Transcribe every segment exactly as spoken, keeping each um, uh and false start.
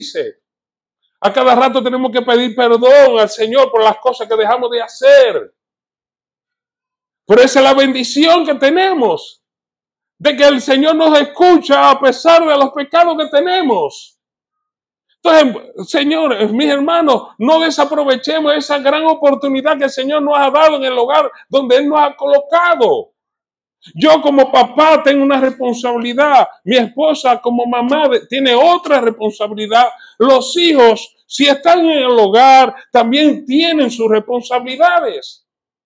dice. A cada rato tenemos que pedir perdón al Señor por las cosas que dejamos de hacer. Pero esa es la bendición que tenemos, de que el Señor nos escucha a pesar de los pecados que tenemos. Entonces, señores, mis hermanos, no desaprovechemos esa gran oportunidad que el Señor nos ha dado en el hogar donde Él nos ha colocado. Yo como papá tengo una responsabilidad, mi esposa como mamá tiene otra responsabilidad. Los hijos, si están en el hogar, también tienen sus responsabilidades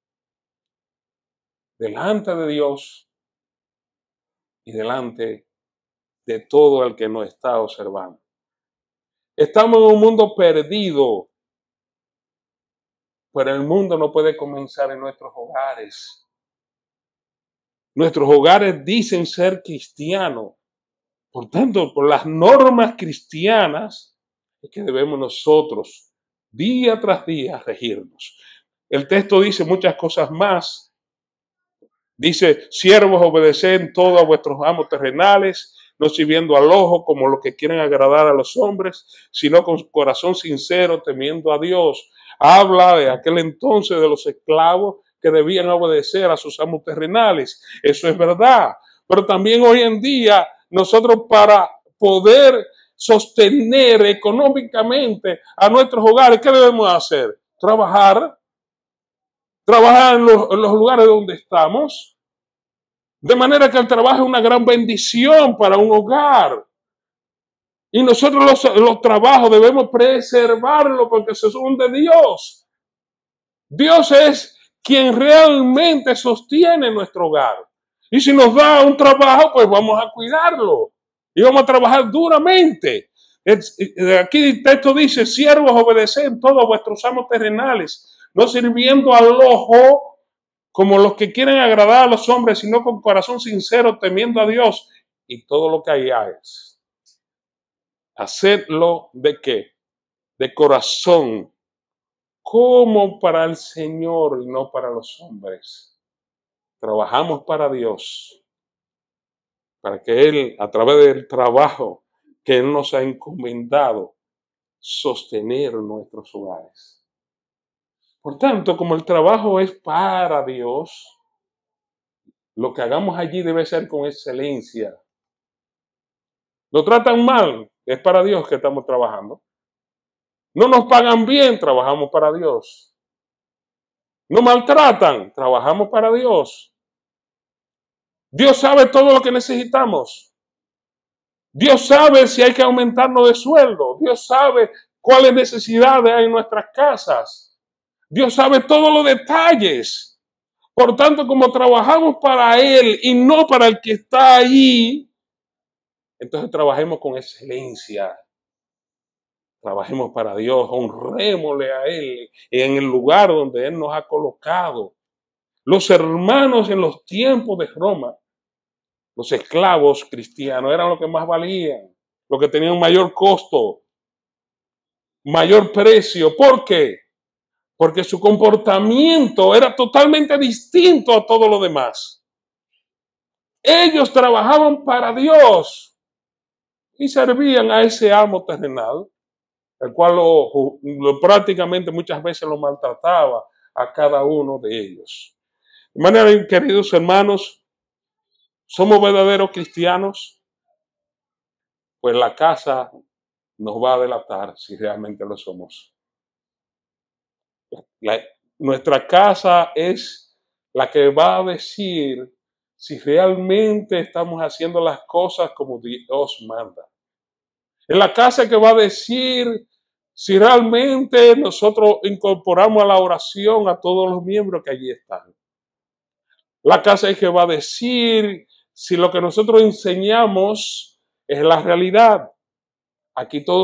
delante de Dios y delante de todo el que nos está observando. Estamos en un mundo perdido, pero el mundo no puede comenzar en nuestros hogares. Nuestros hogares dicen ser cristianos. Por tanto, por las normas cristianas es que debemos nosotros, día tras día, regirnos. El texto dice muchas cosas más. Dice, siervos, obedeced todo a vuestros amos terrenales, no sirviendo al ojo como los que quieren agradar a los hombres, sino con corazón sincero, temiendo a Dios. Habla de aquel entonces de los esclavos que debían obedecer a sus amos terrenales. Eso es verdad. Pero también hoy en día, nosotros para poder sostener económicamente a nuestros hogares, ¿qué debemos hacer? Trabajar. Trabajar en los, en los lugares donde estamos. De manera que el trabajo es una gran bendición para un hogar. Y nosotros los, los trabajos debemos preservarlos porque son de Dios. Dios es quien realmente sostiene nuestro hogar. Y si nos da un trabajo, pues vamos a cuidarlo. Y vamos a trabajar duramente. Aquí el texto dice, siervos, obedeced todos a vuestros amos terrenales, no sirviendo al ojo como los que quieren agradar a los hombres, sino con corazón sincero, temiendo a Dios. Y todo lo que hayáis, hacedlo ¿de qué? De corazón, como para el Señor y no para los hombres. Trabajamos para Dios, para que Él, a través del trabajo que Él nos ha encomendado, sostener nuestros hogares. Por tanto, como el trabajo es para Dios, lo que hagamos allí debe ser con excelencia. Lo tratan mal, es para Dios que estamos trabajando. No nos pagan bien, trabajamos para Dios. Nos maltratan, trabajamos para Dios. Dios sabe todo lo que necesitamos. Dios sabe si hay que aumentarnos de sueldo. Dios sabe cuáles necesidades hay en nuestras casas. Dios sabe todos los detalles. Por tanto, como trabajamos para Él y no para el que está ahí, entonces trabajemos con excelencia. Trabajemos para Dios, honrémosle a Él en el lugar donde Él nos ha colocado. Los hermanos en los tiempos de Roma, los esclavos cristianos, eran los que más valían, los que tenían mayor costo, mayor precio. ¿Por qué? Porque su comportamiento era totalmente distinto a todo lo demás. Ellos trabajaban para Dios y servían a ese amo terrenal, el cual lo, lo, prácticamente muchas veces lo maltrataba a cada uno de ellos. De manera, queridos hermanos, ¿somos verdaderos cristianos? Pues la casa nos va a delatar si realmente lo somos. La, nuestra casa es la que va a decir si realmente estamos haciendo las cosas como Dios manda. Es la casa que va a decir si realmente nosotros incorporamos a la oración a todos los miembros que allí están. La casa es que va a decir si lo que nosotros enseñamos es la realidad. Aquí todos